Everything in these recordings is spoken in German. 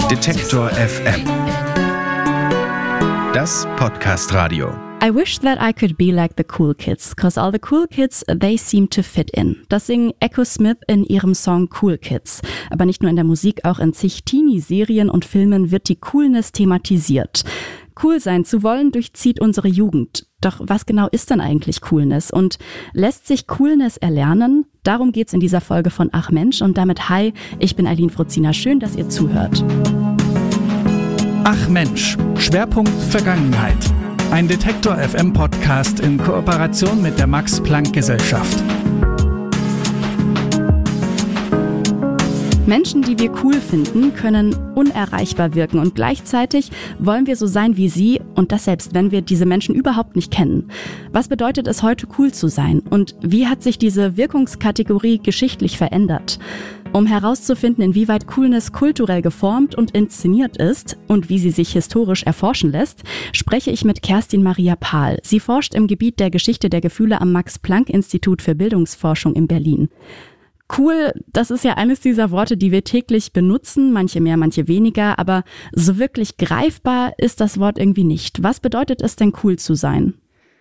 Detektor FM. Das Podcast-Radio. I wish that I could be like the cool kids, cause all the cool kids, they seem to fit in. Das singen Echo Smith in ihrem Song Cool Kids. Aber nicht nur in der Musik, auch in zig Teenie-Serien und Filmen wird die Coolness thematisiert. Cool sein zu wollen durchzieht unsere Jugend. Doch was genau ist denn eigentlich Coolness? Und lässt sich Coolness erlernen? Darum geht's in dieser Folge von Ach Mensch. Und damit hi, ich bin Aline Fruzina. Schön, dass ihr zuhört. Ach Mensch, Schwerpunkt Vergangenheit. Ein Detektor FM Podcast in Kooperation mit der Max-Planck-Gesellschaft. Menschen, die wir cool finden, können unerreichbar wirken und gleichzeitig wollen wir so sein wie sie und das selbst, wenn wir diese Menschen überhaupt nicht kennen. Was bedeutet es heute, cool zu sein und wie hat sich diese Wirkungskategorie geschichtlich verändert? Um herauszufinden, inwieweit Coolness kulturell geformt und inszeniert ist und wie sie sich historisch erforschen lässt, spreche ich mit Kerstin Maria Pahl. Sie forscht im Gebiet der Geschichte der Gefühle am Max-Planck-Institut für Bildungsforschung in Berlin. Cool, das ist ja eines dieser Worte, die wir täglich benutzen, manche mehr, manche weniger, aber so wirklich greifbar ist das Wort irgendwie nicht. Was bedeutet es denn, cool zu sein?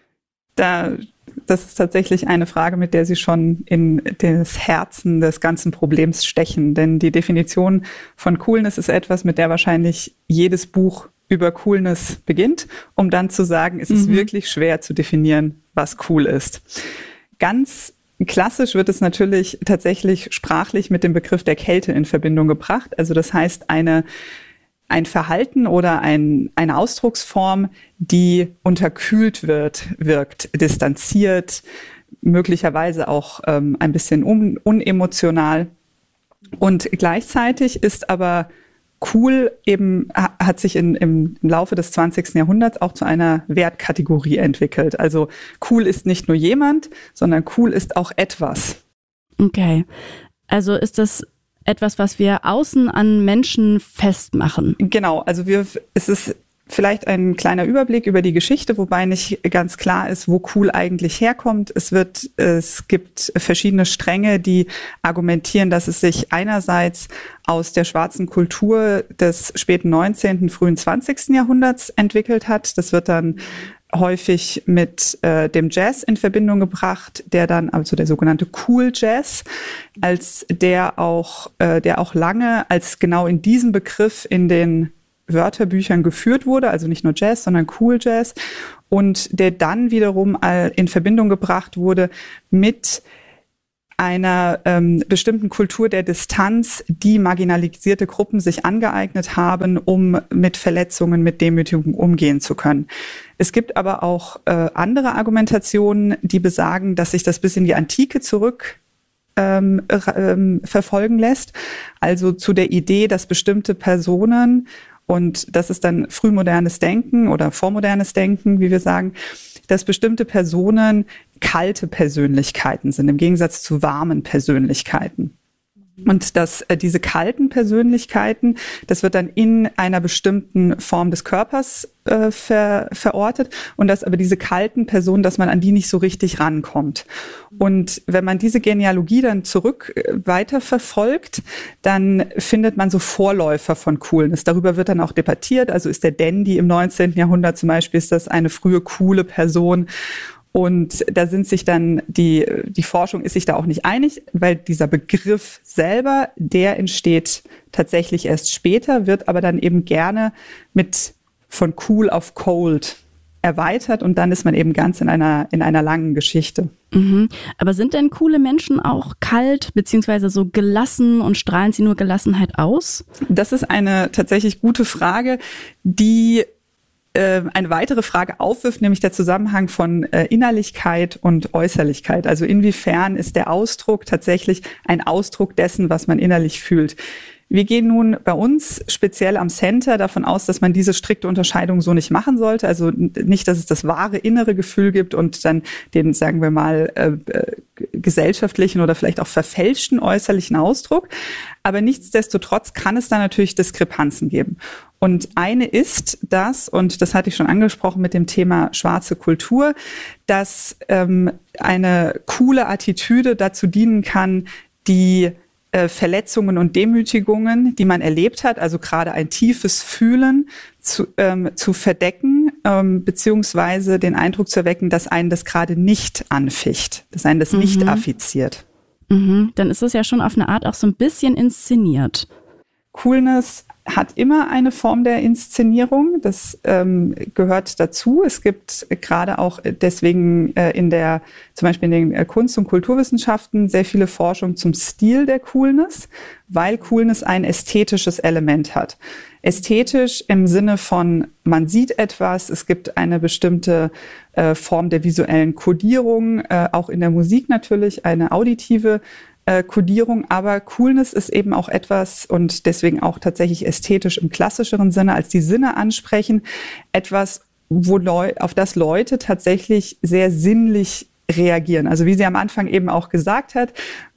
Das ist tatsächlich eine Frage, mit der Sie schon in das Herzen des ganzen Problems stechen. Denn die Definition von Coolness ist etwas, mit der wahrscheinlich jedes Buch über Coolness beginnt, um dann zu sagen, es ist wirklich schwer zu definieren, was cool ist. Ganz klassisch wird es natürlich tatsächlich sprachlich mit dem Begriff der Kälte in Verbindung gebracht. Also das heißt, ein Verhalten oder eine Ausdrucksform, die unterkühlt wirkt, distanziert, möglicherweise auch ein bisschen unemotional. Und gleichzeitig ist aber cool eben, hat sich im Laufe des 20. Jahrhunderts auch zu einer Wertkategorie entwickelt. Also cool ist nicht nur jemand, sondern cool ist auch etwas. Okay, also ist das etwas, was wir außen an Menschen festmachen? Genau, also es ist vielleicht ein kleiner Überblick über die Geschichte, wobei nicht ganz klar ist, wo cool eigentlich herkommt. Es gibt verschiedene Stränge, die argumentieren, dass es sich einerseits aus der schwarzen Kultur des späten 19., frühen 20. Jahrhunderts entwickelt hat. Das wird dann häufig mit dem Jazz in Verbindung gebracht, also der sogenannte Cool Jazz, der auch lange als genau in diesem Begriff in den Wörterbüchern geführt wurde, also nicht nur Jazz, sondern Cool Jazz, und der dann wiederum in Verbindung gebracht wurde mit einer bestimmten Kultur der Distanz, die marginalisierte Gruppen sich angeeignet haben, um mit Verletzungen, mit Demütigungen umgehen zu können. Es gibt aber auch andere Argumentationen, die besagen, dass sich das bis in die Antike zurück verfolgen lässt, also zu der Idee, dass bestimmte Personen, und das ist dann frühmodernes Denken oder vormodernes Denken, wie wir sagen, dass bestimmte Personen kalte Persönlichkeiten sind, im Gegensatz zu warmen Persönlichkeiten. Und dass diese kalten Persönlichkeiten, das wird dann in einer bestimmten Form des Körpers verortet, und dass aber diese kalten Personen, dass man an die nicht so richtig rankommt. Und wenn man diese Genealogie dann weiter verfolgt, dann findet man so Vorläufer von Coolness. Darüber wird dann auch debattiert. Also ist der Dandy im 19. Jahrhundert zum Beispiel, ist das eine frühe coole Person? Und da sind sich dann die Forschung ist sich da auch nicht einig, weil dieser Begriff selber, der entsteht tatsächlich erst später, wird aber dann eben gerne von cool auf cold erweitert, und dann ist man eben ganz in einer langen Geschichte. Mhm. Aber sind denn coole Menschen auch kalt beziehungsweise so gelassen und strahlen sie nur Gelassenheit aus? Das ist eine tatsächlich gute Frage, die eine weitere Frage aufwirft, nämlich der Zusammenhang von Innerlichkeit und Äußerlichkeit. Also inwiefern ist der Ausdruck tatsächlich ein Ausdruck dessen, was man innerlich fühlt. Wir gehen nun bei uns speziell am Center davon aus, dass man diese strikte Unterscheidung so nicht machen sollte. Also nicht, dass es das wahre innere Gefühl gibt und dann den, sagen wir mal, gesellschaftlichen oder vielleicht auch verfälschten äußerlichen Ausdruck. Aber nichtsdestotrotz kann es da natürlich Diskrepanzen geben. Und eine ist das, und das hatte ich schon angesprochen mit dem Thema schwarze Kultur, dass eine coole Attitüde dazu dienen kann, die Verletzungen und Demütigungen, die man erlebt hat, also gerade ein tiefes Fühlen zu verdecken, beziehungsweise den Eindruck zu erwecken, dass einen das gerade nicht anficht, dass einen das nicht affiziert. Dann ist es ja schon auf eine Art auch so ein bisschen inszeniert. Coolness hat immer eine Form der Inszenierung, das gehört dazu. Es gibt gerade auch deswegen zum Beispiel in den Kunst- und Kulturwissenschaften sehr viele Forschung zum Stil der Coolness, weil Coolness ein ästhetisches Element hat. Ästhetisch im Sinne von, man sieht etwas, es gibt eine bestimmte Form der visuellen Kodierung, auch in der Musik natürlich, eine auditive Kodierung, aber Coolness ist eben auch etwas und deswegen auch tatsächlich ästhetisch im klassischeren Sinne, als die Sinne ansprechen, etwas, auf das Leute tatsächlich sehr sinnlich reagieren. Also wie sie am Anfang eben auch gesagt hat,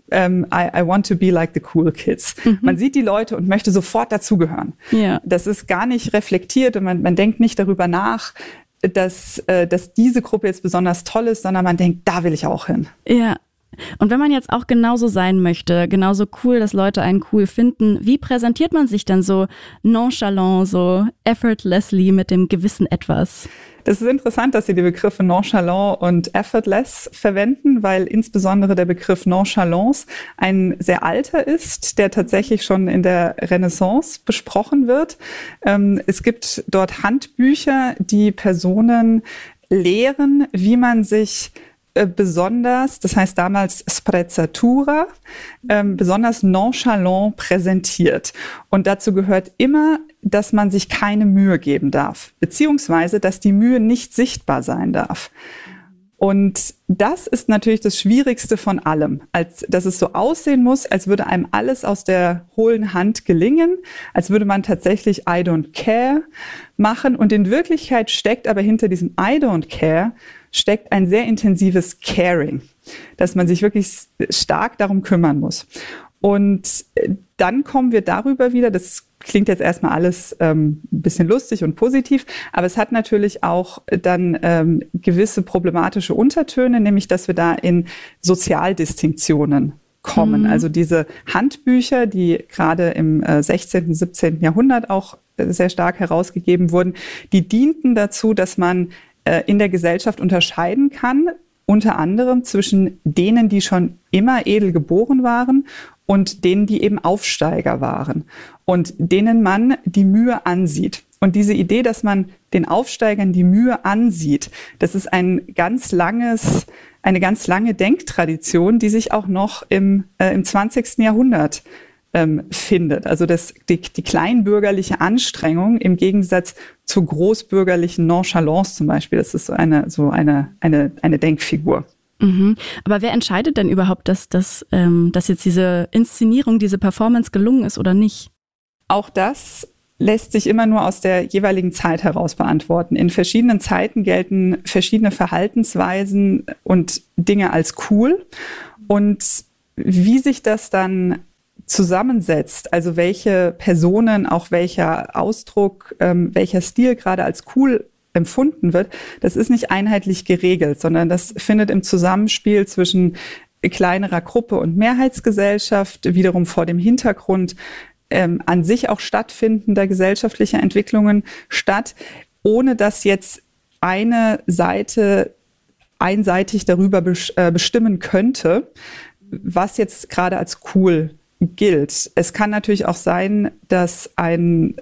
I want to be like the cool kids. Man sieht die Leute und möchte sofort dazugehören. Ja. Das ist gar nicht reflektiert und man denkt nicht darüber nach, dass diese Gruppe jetzt besonders toll ist, sondern man denkt, da will ich auch hin. Ja. Und wenn man jetzt auch genauso sein möchte, genauso cool, dass Leute einen cool finden, wie präsentiert man sich dann so nonchalant, so effortlessly mit dem gewissen Etwas? Das ist interessant, dass Sie die Begriffe nonchalant und effortless verwenden, weil insbesondere der Begriff Nonchalance ein sehr alter ist, der tatsächlich schon in der Renaissance besprochen wird. Es gibt dort Handbücher, die Personen lehren, wie man sich besonders, das heißt damals sprezzatura, besonders nonchalant präsentiert. Und dazu gehört immer, dass man sich keine Mühe geben darf, beziehungsweise, dass die Mühe nicht sichtbar sein darf. Und das ist natürlich das Schwierigste von allem, dass es so aussehen muss, als würde einem alles aus der hohlen Hand gelingen, als würde man tatsächlich I don't care machen. Und in Wirklichkeit steckt aber hinter diesem I don't care steckt ein sehr intensives Caring, dass man sich wirklich stark darum kümmern muss. Und dann kommen wir darüber wieder, das klingt jetzt erstmal alles ein bisschen lustig und positiv, aber es hat natürlich auch dann gewisse problematische Untertöne, nämlich dass wir da in Sozialdistinktionen kommen. Also diese Handbücher, die gerade im 16., 17. Jahrhundert auch sehr stark herausgegeben wurden, die dienten dazu, dass man in der Gesellschaft unterscheiden kann, unter anderem zwischen denen, die schon immer edel geboren waren und denen, die eben Aufsteiger waren und denen man die Mühe ansieht. Und diese Idee, dass man den Aufsteigern die Mühe ansieht, das ist eine ganz lange Denktradition, die sich auch noch im 20. Jahrhundert findet. Also die kleinbürgerliche Anstrengung im Gegensatz zur großbürgerlichen Nonchalance zum Beispiel, das ist so eine Denkfigur. Aber wer entscheidet denn überhaupt, dass jetzt diese Inszenierung, diese Performance gelungen ist oder nicht? Auch das lässt sich immer nur aus der jeweiligen Zeit heraus beantworten. In verschiedenen Zeiten gelten verschiedene Verhaltensweisen und Dinge als cool. Und wie sich das dann zusammensetzt, also welche Personen, auch welcher Ausdruck, welcher Stil gerade als cool empfunden wird, das ist nicht einheitlich geregelt, sondern das findet im Zusammenspiel zwischen kleinerer Gruppe und Mehrheitsgesellschaft wiederum vor dem Hintergrund an sich auch stattfindender gesellschaftlicher Entwicklungen statt, ohne dass jetzt eine Seite einseitig darüber bestimmen könnte, was jetzt gerade als cool gilt. Es kann natürlich auch sein, dass ein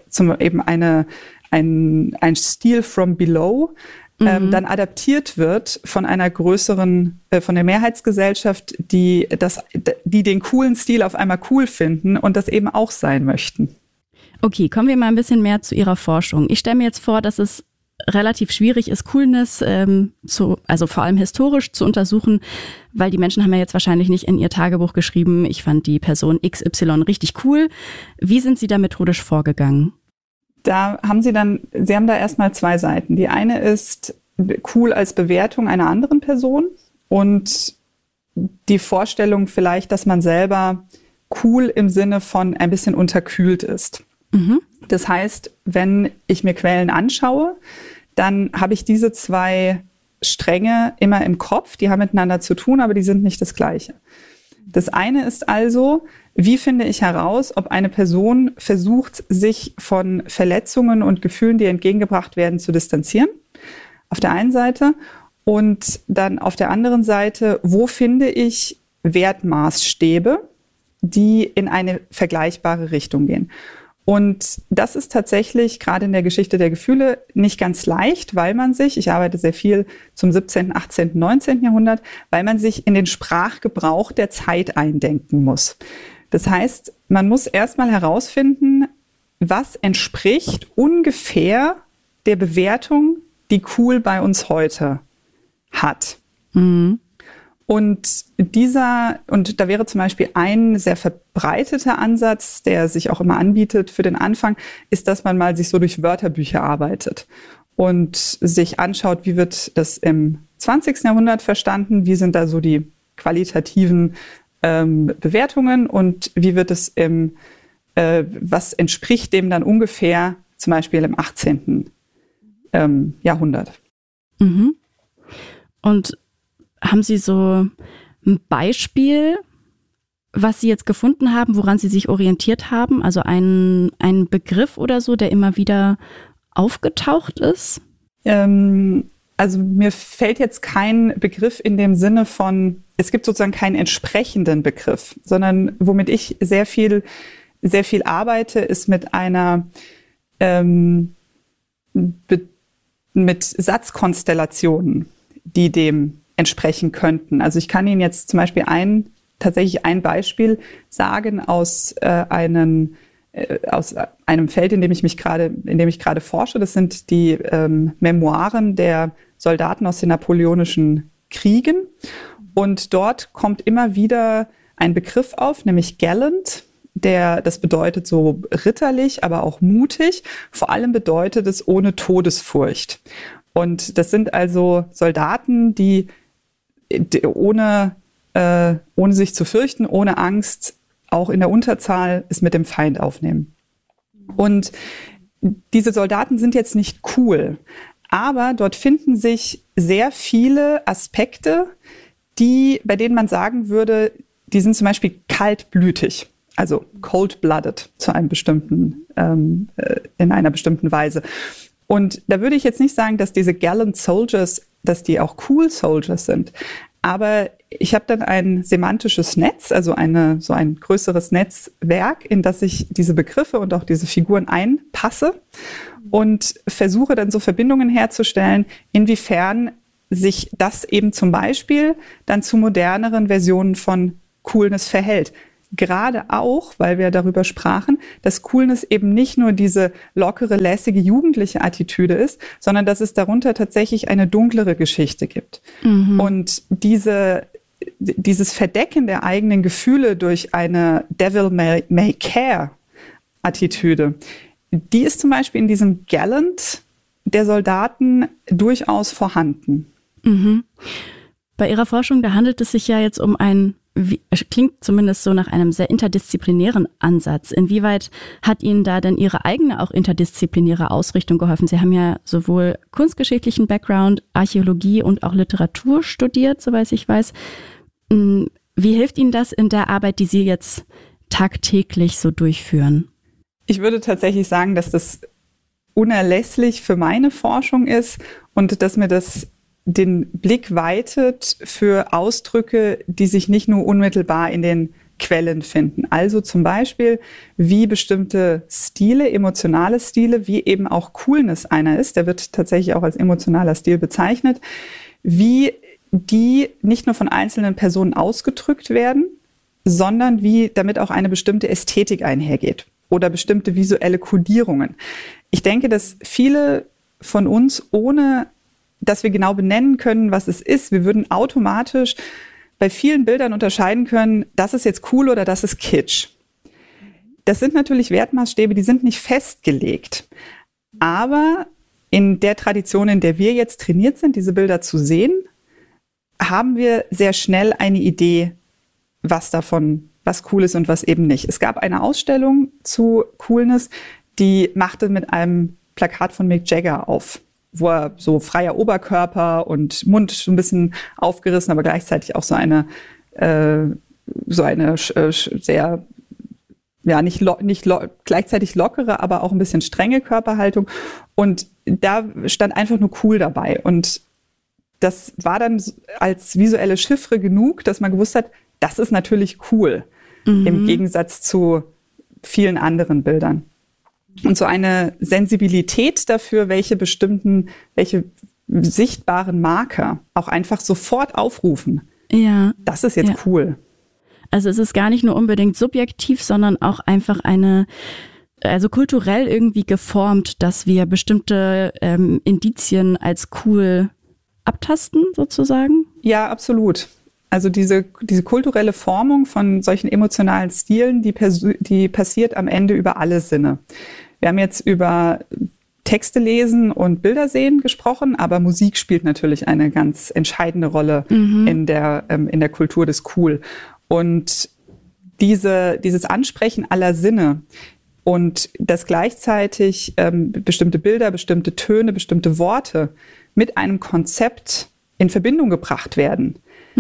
Stil from below dann adaptiert wird von einer größeren, von der Mehrheitsgesellschaft, die den coolen Stil auf einmal cool finden und das eben auch sein möchten. Okay, kommen wir mal ein bisschen mehr zu Ihrer Forschung. Ich stelle mir jetzt vor, dass es relativ schwierig ist, Coolness also vor allem historisch zu untersuchen, weil die Menschen haben ja jetzt wahrscheinlich nicht in ihr Tagebuch geschrieben, ich fand die Person XY richtig cool. Wie sind Sie da methodisch vorgegangen? Sie haben da erstmal zwei Seiten. Die eine ist cool als Bewertung einer anderen Person und die Vorstellung vielleicht, dass man selber cool im Sinne von ein bisschen unterkühlt ist. Das heißt, wenn ich mir Quellen anschaue, dann habe ich diese zwei Stränge immer im Kopf. Die haben miteinander zu tun, aber die sind nicht das Gleiche. Das eine ist also, wie finde ich heraus, ob eine Person versucht, sich von Verletzungen und Gefühlen, die entgegengebracht werden, zu distanzieren, auf der einen Seite. Und dann auf der anderen Seite, wo finde ich Wertmaßstäbe, die in eine vergleichbare Richtung gehen. Und das ist tatsächlich gerade in der Geschichte der Gefühle nicht ganz leicht, weil man sich, ich arbeite sehr viel zum 17., 18., 19. Jahrhundert, weil man sich in den Sprachgebrauch der Zeit eindenken muss. Das heißt, man muss erstmal herausfinden, was entspricht ungefähr der Bewertung, die cool bei uns heute hat. Mhm. Und da wäre zum Beispiel ein sehr verbreiteter Ansatz, der sich auch immer anbietet für den Anfang, ist, dass man mal sich so durch Wörterbücher arbeitet und sich anschaut, wie wird das im 20. Jahrhundert verstanden, wie sind da so die qualitativen Bewertungen und wie wird es was entspricht dem dann ungefähr zum Beispiel im 18. Jahrhundert. Mhm. Und haben Sie so ein Beispiel, was Sie jetzt gefunden haben, woran Sie sich orientiert haben? Also ein Begriff oder so, der immer wieder aufgetaucht ist? Also mir fällt jetzt kein Begriff in dem Sinne von, es gibt sozusagen keinen entsprechenden Begriff, sondern womit ich sehr viel arbeite, ist mit einer mit Satzkonstellationen, die dem entsprechen könnten. Also ich kann Ihnen jetzt zum Beispiel tatsächlich ein Beispiel sagen aus einem Feld, in dem ich gerade forsche. Das sind die Memoiren der Soldaten aus den Napoleonischen Kriegen. Und dort kommt immer wieder ein Begriff auf, nämlich gallant. Das bedeutet so ritterlich, aber auch mutig. Vor allem bedeutet es ohne Todesfurcht. Und das sind also Soldaten, die ohne sich zu fürchten, ohne Angst, auch in der Unterzahl es mit dem Feind aufnehmen. Und diese Soldaten sind jetzt nicht cool, aber dort finden sich sehr viele Aspekte, bei denen man sagen würde, die sind zum Beispiel kaltblütig, also cold-blooded in einer bestimmten Weise. Und da würde ich jetzt nicht sagen, dass diese gallant Soldiers, dass die auch cool Soldiers sind. Aber ich habe dann ein semantisches Netz, also so ein größeres Netzwerk, in das ich diese Begriffe und auch diese Figuren einpasse und versuche dann so Verbindungen herzustellen, inwiefern sich das eben zum Beispiel dann zu moderneren Versionen von Coolness verhält. Gerade auch, weil wir darüber sprachen, dass Coolness eben nicht nur diese lockere, lässige, jugendliche Attitüde ist, sondern dass es darunter tatsächlich eine dunklere Geschichte gibt. Mhm. Und dieses Verdecken der eigenen Gefühle durch eine Devil may care Attitüde, die ist zum Beispiel in diesem Gallant der Soldaten durchaus vorhanden. Mhm. Bei Ihrer Forschung, da handelt es sich ja jetzt um klingt zumindest so nach einem sehr interdisziplinären Ansatz. Inwieweit hat Ihnen da denn Ihre eigene auch interdisziplinäre Ausrichtung geholfen? Sie haben ja sowohl kunstgeschichtlichen Background, Archäologie und auch Literatur studiert, soweit ich weiß. Wie hilft Ihnen das in der Arbeit, die Sie jetzt tagtäglich so durchführen? Ich würde tatsächlich sagen, dass das unerlässlich für meine Forschung ist und dass mir das den Blick weitet für Ausdrücke, die sich nicht nur unmittelbar in den Quellen finden. Also zum Beispiel, wie bestimmte Stile, emotionale Stile, wie eben auch Coolness einer ist, der wird tatsächlich auch als emotionaler Stil bezeichnet, wie die nicht nur von einzelnen Personen ausgedrückt werden, sondern wie damit auch eine bestimmte Ästhetik einhergeht oder bestimmte visuelle Kodierungen. Ich denke, dass viele von uns, ohne dass wir genau benennen können, was es ist, wir würden automatisch bei vielen Bildern unterscheiden können, das ist jetzt cool oder das ist Kitsch. Das sind natürlich Wertmaßstäbe, die sind nicht festgelegt. Aber in der Tradition, in der wir jetzt trainiert sind, diese Bilder zu sehen, haben wir sehr schnell eine Idee, was cool ist und was eben nicht. Es gab eine Ausstellung zu Coolness, die machte mit einem Plakat von Mick Jagger auf, wo er so freier Oberkörper und Mund so ein bisschen aufgerissen, aber gleichzeitig auch so eine sehr gleichzeitig lockere, aber auch ein bisschen strenge Körperhaltung. Und da stand einfach nur cool dabei. Und das war dann als visuelle Chiffre genug, dass man gewusst hat, das ist natürlich cool, im Gegensatz zu vielen anderen Bildern. Und so eine Sensibilität dafür, welche sichtbaren Marker auch einfach sofort aufrufen. Ja. Das ist jetzt cool. Also es ist gar nicht nur unbedingt subjektiv, sondern auch einfach kulturell irgendwie geformt, dass wir bestimmte Indizien als cool abtasten, sozusagen? Ja, absolut. Also diese kulturelle Formung von solchen emotionalen Stilen, die passiert am Ende über alle Sinne. Wir haben jetzt über Texte lesen und Bilder sehen gesprochen, aber Musik spielt natürlich eine ganz entscheidende Rolle in der Kultur des Cool. Und dieses Ansprechen aller Sinne und dass gleichzeitig bestimmte Bilder, bestimmte Töne, bestimmte Worte mit einem Konzept in Verbindung gebracht werden,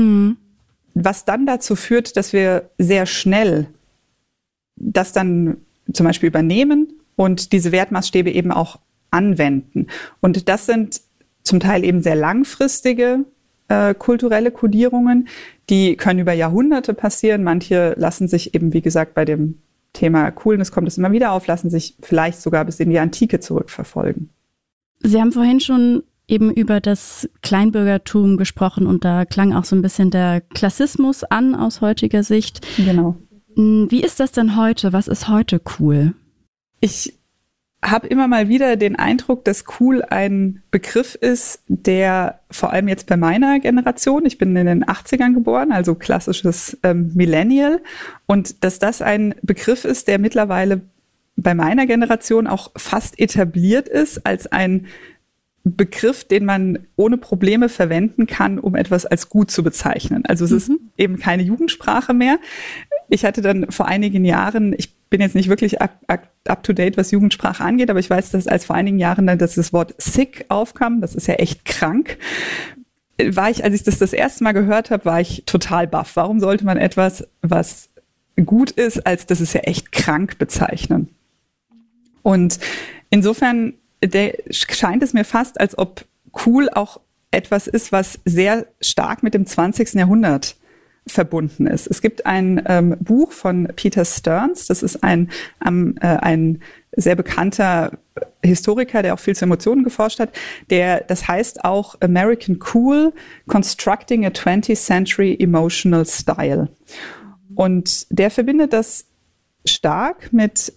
was dann dazu führt, dass wir sehr schnell das dann zum Beispiel übernehmen und diese Wertmaßstäbe eben auch anwenden. Und das sind zum Teil eben sehr langfristige kulturelle Kodierungen, die können über Jahrhunderte passieren. Manche lassen sich eben, wie gesagt, bei dem Thema Coolness kommt es immer wieder auf, lassen sich vielleicht sogar bis in die Antike zurückverfolgen. Sie haben vorhin schon eben über das Kleinbürgertum gesprochen und da klang auch so ein bisschen der Klassismus an aus heutiger Sicht. Genau. Wie ist das denn heute? Was ist heute cool? Ich habe immer mal wieder den Eindruck, dass cool ein Begriff ist, der vor allem jetzt bei meiner Generation, ich bin in den 80ern geboren, also klassisches Millennial, und dass das ein Begriff ist, der mittlerweile bei meiner Generation auch fast etabliert ist als ein Begriff, den man ohne Probleme verwenden kann, um etwas als gut zu bezeichnen. Also es ist eben keine Jugendsprache mehr. Ich hatte dann vor einigen Jahren, ich bin jetzt nicht wirklich up to date, was Jugendsprache angeht, aber ich weiß, dass als vor einigen Jahren dann das Wort sick aufkam, das ist ja echt krank, als ich das erste Mal gehört habe, war ich total baff. Warum sollte man etwas, was gut ist, als das ist ja echt krank bezeichnen? Und insofern scheint es mir fast, als ob cool auch etwas ist, was sehr stark mit dem 20. Jahrhundert verbunden ist. Es gibt ein Buch von Peter Stearns, das ist ein sehr bekannter Historiker, der auch viel zu Emotionen geforscht hat, das heißt auch American Cool, Constructing a 20th Century Emotional Style. Und der verbindet das stark mit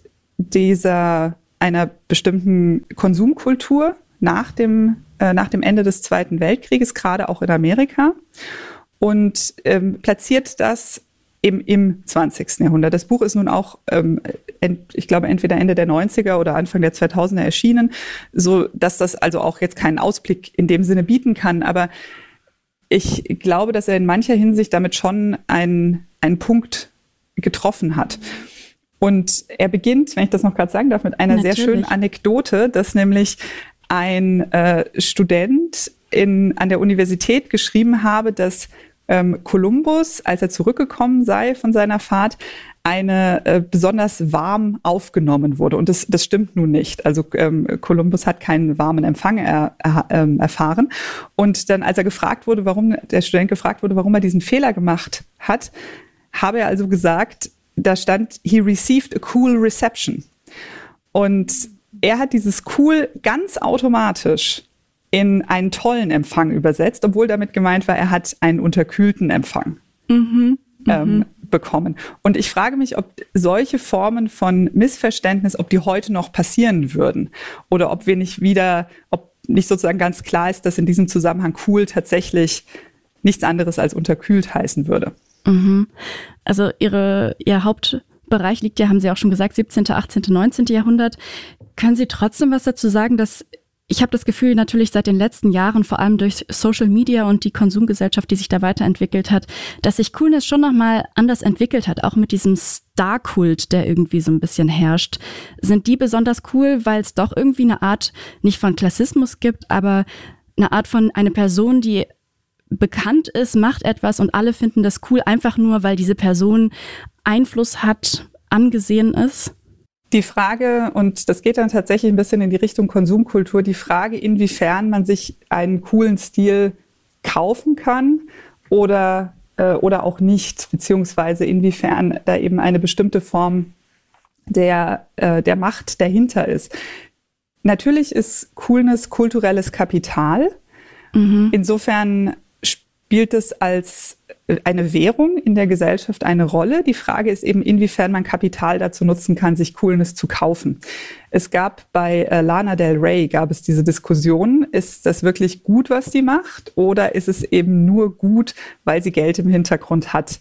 einer bestimmten Konsumkultur nach dem Ende des Zweiten Weltkrieges, gerade auch in Amerika, und platziert das eben im 20. Jahrhundert. Das Buch ist nun auch, ich glaube, entweder Ende der 90er oder Anfang der 2000er erschienen, so dass das also auch jetzt keinen Ausblick in dem Sinne bieten kann. Aber ich glaube, dass er in mancher Hinsicht damit schon einen Punkt getroffen hat. Und er beginnt, wenn ich das noch gerade sagen darf, mit einer sehr schönen Anekdote, dass nämlich ein Student an der Universität geschrieben habe, dass Kolumbus, als er zurückgekommen sei von seiner Fahrt, besonders warm aufgenommen wurde. Und das stimmt nun nicht. Also Kolumbus hat keinen warmen Empfang erfahren. Und dann, als der Student gefragt wurde, warum er diesen Fehler gemacht hat, habe er also gesagt, da stand, he received a cool reception. Und er hat dieses cool ganz automatisch in einen tollen Empfang übersetzt, obwohl damit gemeint war, er hat einen unterkühlten Empfang bekommen. Und ich frage mich, ob solche Formen von Missverständnis, ob die heute noch passieren würden oder ob nicht sozusagen ganz klar ist, dass in diesem Zusammenhang cool tatsächlich nichts anderes als unterkühlt heißen würde. Also Ihr Hauptbereich liegt ja, haben Sie auch schon gesagt, 17., 18., 19. Jahrhundert. Können Sie trotzdem was dazu sagen, dass ich habe das Gefühl, natürlich seit den letzten Jahren, vor allem durch Social Media und die Konsumgesellschaft, die sich da weiterentwickelt hat, dass sich Coolness schon nochmal anders entwickelt hat, auch mit diesem Star-Kult, der irgendwie so ein bisschen herrscht. Sind die besonders cool, weil es doch irgendwie eine Art, nicht von Klassismus gibt, aber eine Art von einer Person, die bekannt ist, macht etwas und alle finden das cool, einfach nur, weil diese Person Einfluss hat angesehen ist? Die Frage, und das geht dann tatsächlich ein bisschen in die Richtung Konsumkultur, die Frage, inwiefern man sich einen coolen Stil kaufen kann oder auch nicht, beziehungsweise inwiefern da eben eine bestimmte Form der Macht dahinter ist. Natürlich ist Coolness kulturelles Kapital. Insofern spielt es als eine Währung in der Gesellschaft eine Rolle. Die Frage ist eben, inwiefern man Kapital dazu nutzen kann, sich Coolness zu kaufen. Es gab bei Lana Del Rey diese Diskussion, ist das wirklich gut, was die macht, oder ist es eben nur gut, weil sie Geld im Hintergrund hat,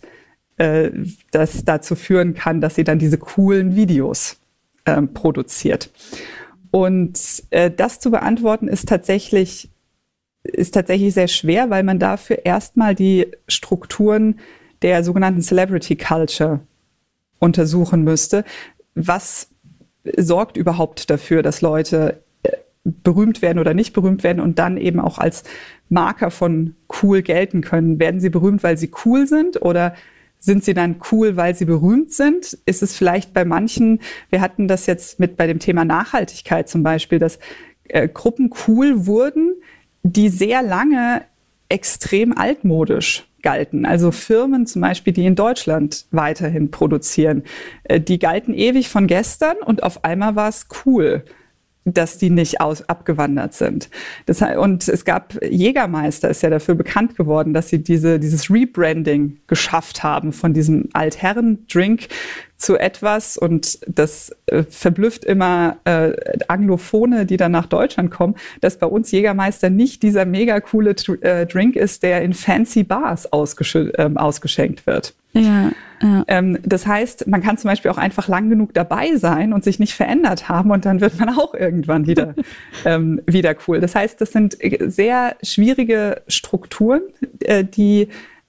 das dazu führen kann, dass sie dann diese coolen Videos produziert. Und das zu beantworten ist tatsächlich sehr schwer, weil man dafür erstmal die Strukturen der sogenannten Celebrity Culture untersuchen müsste. Was sorgt überhaupt dafür, dass Leute berühmt werden oder nicht berühmt werden und dann eben auch als Marker von cool gelten können? Werden sie berühmt, weil sie cool sind, oder sind sie dann cool, weil sie berühmt sind? Ist es vielleicht bei manchen, wir hatten das jetzt bei dem Thema Nachhaltigkeit zum Beispiel, dass Gruppen cool wurden, die sehr lange extrem altmodisch galten. Also Firmen zum Beispiel, die in Deutschland weiterhin produzieren, die galten ewig von gestern und auf einmal war es cool, dass die nicht abgewandert sind. Und es gab, Jägermeister ist ja dafür bekannt geworden, dass sie dieses Rebranding geschafft haben von diesem Altherren-Drink zu etwas, und das verblüfft immer Anglophone, die dann nach Deutschland kommen, dass bei uns Jägermeister nicht dieser mega coole Drink ist, der in fancy Bars ausgeschenkt wird. Ja. Das heißt, man kann zum Beispiel auch einfach lang genug dabei sein und sich nicht verändert haben, und dann wird man auch irgendwann wieder cool. Das heißt, das sind sehr schwierige Strukturen, die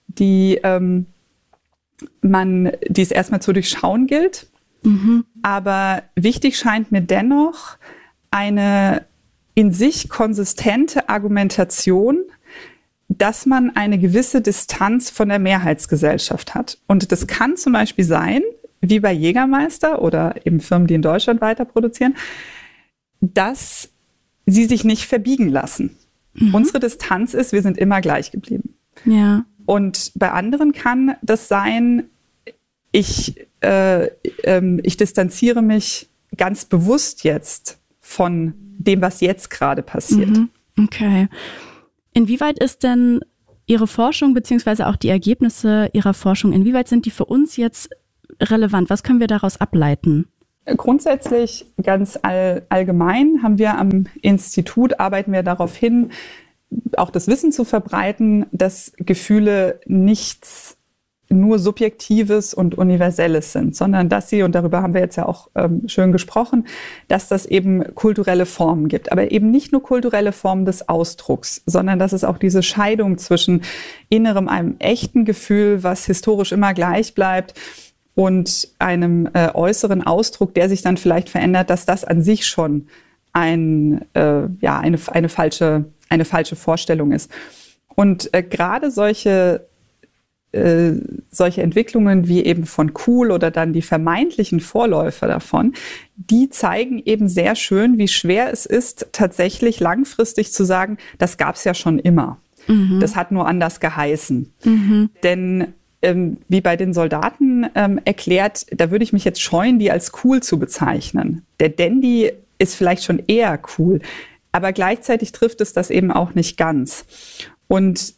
es erstmal zu durchschauen gilt. Aber wichtig scheint mir dennoch eine in sich konsistente Argumentation, dass man eine gewisse Distanz von der Mehrheitsgesellschaft hat. Und das kann zum Beispiel sein, wie bei Jägermeister oder eben Firmen, die in Deutschland weiter produzieren, dass sie sich nicht verbiegen lassen. Unsere Distanz ist, wir sind immer gleich geblieben. Ja. Und bei anderen kann das sein, ich distanziere mich ganz bewusst jetzt von dem, was jetzt gerade passiert. Okay. Inwieweit ist denn Ihre Forschung beziehungsweise auch die Ergebnisse Ihrer Forschung, inwieweit sind die für uns jetzt relevant? Was können wir daraus ableiten? Grundsätzlich ganz allgemein haben wir am Institut, arbeiten wir darauf hin, auch das Wissen zu verbreiten, dass Gefühle nichts nur Subjektives und Universelles sind, sondern dass sie, und darüber haben wir jetzt ja auch schön gesprochen, dass das eben kulturelle Formen gibt. Aber eben nicht nur kulturelle Formen des Ausdrucks, sondern dass es auch diese Scheidung zwischen innerem, einem echten Gefühl, was historisch immer gleich bleibt, und einem äußeren Ausdruck, der sich dann vielleicht verändert, dass das an sich schon eine falsche Vorstellung ist. Und gerade solche Entwicklungen wie eben von cool oder dann die vermeintlichen Vorläufer davon, die zeigen eben sehr schön, wie schwer es ist, tatsächlich langfristig zu sagen, das gab es ja schon immer. Das hat nur anders geheißen. Denn wie bei den Soldaten erklärt, da würde ich mich jetzt scheuen, die als cool zu bezeichnen. Der Dandy ist vielleicht schon eher cool, aber gleichzeitig trifft es das eben auch nicht ganz. Und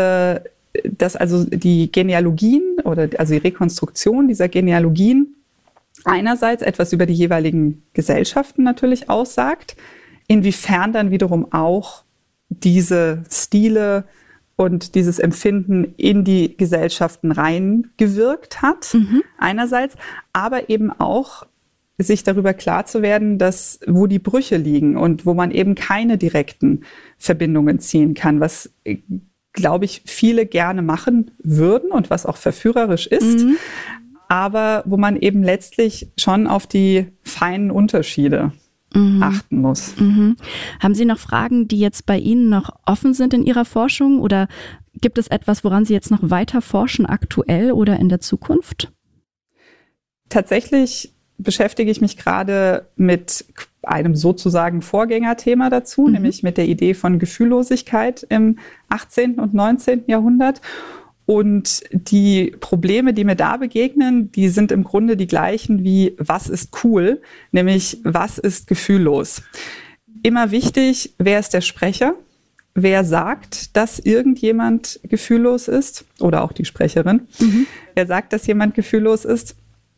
also die Genealogien also die Rekonstruktion dieser Genealogien einerseits etwas über die jeweiligen Gesellschaften natürlich aussagt, inwiefern dann wiederum auch diese Stile und dieses Empfinden in die Gesellschaften reingewirkt hat, einerseits, aber eben auch sich darüber klar zu werden, wo die Brüche liegen und wo man eben keine direkten Verbindungen ziehen kann, was, glaube ich, viele gerne machen würden und was auch verführerisch ist, aber wo man eben letztlich schon auf die feinen Unterschiede achten muss. Haben Sie noch Fragen, die jetzt bei Ihnen noch offen sind in Ihrer Forschung, oder gibt es etwas, woran Sie jetzt noch weiter forschen, aktuell oder in der Zukunft? tatsächlich beschäftige ich mich gerade mit einem sozusagen Vorgängerthema dazu, nämlich mit der Idee von Gefühllosigkeit im 18. und 19. Jahrhundert. Und die Probleme, die mir da begegnen, die sind im Grunde die gleichen wie was ist cool, nämlich was ist gefühllos. Immer wichtig, wer ist der Sprecher? Wer sagt, dass irgendjemand gefühllos ist? Oder auch die Sprecherin. Wer sagt, dass jemand gefühllos ist?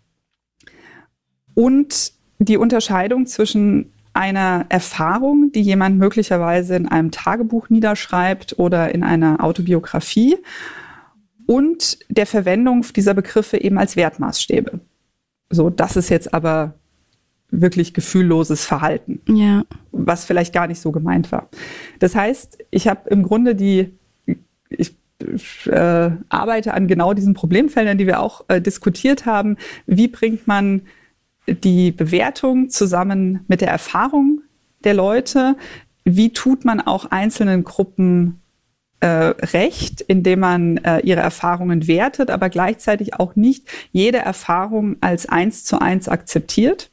Und die Unterscheidung zwischen einer Erfahrung, die jemand möglicherweise in einem Tagebuch niederschreibt oder in einer Autobiografie, und der Verwendung dieser Begriffe eben als Wertmaßstäbe. So, das ist jetzt aber wirklich gefühlloses Verhalten, was vielleicht gar nicht so gemeint war. Das heißt, ich habe im Grunde ich arbeite an genau diesen Problemfeldern, die wir auch diskutiert haben. Wie bringt man die Bewertung zusammen mit der Erfahrung der Leute? Wie tut man auch einzelnen Gruppen Recht, indem man ihre Erfahrungen wertet, aber gleichzeitig auch nicht jede Erfahrung als 1:1 akzeptiert?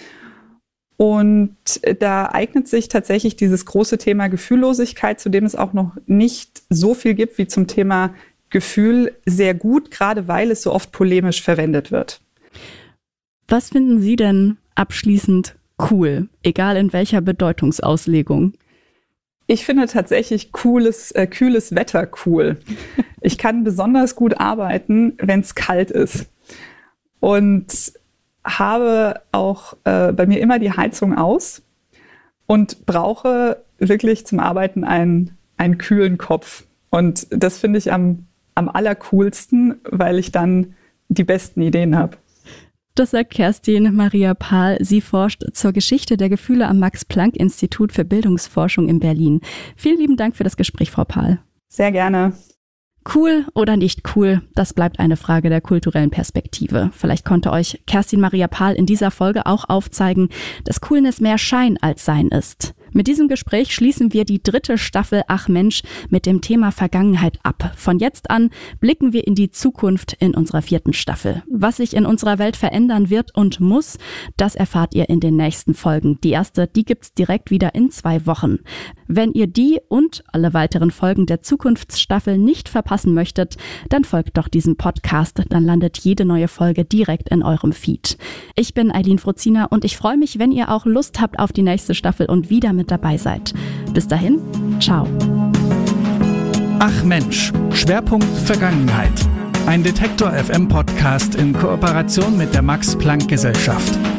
Und da eignet sich tatsächlich dieses große Thema Gefühllosigkeit, zu dem es auch noch nicht so viel gibt wie zum Thema Gefühl, sehr gut, gerade weil es so oft polemisch verwendet wird. Was finden Sie denn abschließend cool, egal in welcher Bedeutungsauslegung? Ich finde tatsächlich kühles Wetter cool. Ich kann besonders gut arbeiten, wenn es kalt ist. Und habe auch bei mir immer die Heizung aus und brauche wirklich zum Arbeiten einen kühlen Kopf. Und das finde ich am allercoolsten, weil ich dann die besten Ideen habe. Das sagt Kerstin Maria Pahl. Sie forscht zur Geschichte der Gefühle am Max-Planck-Institut für Bildungsforschung in Berlin. Vielen lieben Dank für das Gespräch, Frau Pahl. Sehr gerne. Cool oder nicht cool, das bleibt eine Frage der kulturellen Perspektive. Vielleicht konnte euch Kerstin Maria Pahl in dieser Folge auch aufzeigen, dass Coolness mehr Schein als Sein ist. Mit diesem Gespräch schließen wir die 3. Staffel Ach Mensch mit dem Thema Vergangenheit ab. Von jetzt an blicken wir in die Zukunft in unserer 4. Staffel. Was sich in unserer Welt verändern wird und muss, das erfahrt ihr in den nächsten Folgen. Die erste, die gibt's direkt wieder in 2 Wochen. Wenn ihr die und alle weiteren Folgen der Zukunftsstaffel nicht verpassen möchtet, dann folgt doch diesem Podcast, dann landet jede neue Folge direkt in eurem Feed. Ich bin Aylin Frozina und ich freue mich, wenn ihr auch Lust habt auf die nächste Staffel und wieder mit dabei seid. Bis dahin, ciao. Ach Mensch, Schwerpunkt Vergangenheit. Ein Detektor FM Podcast in Kooperation mit der Max-Planck-Gesellschaft.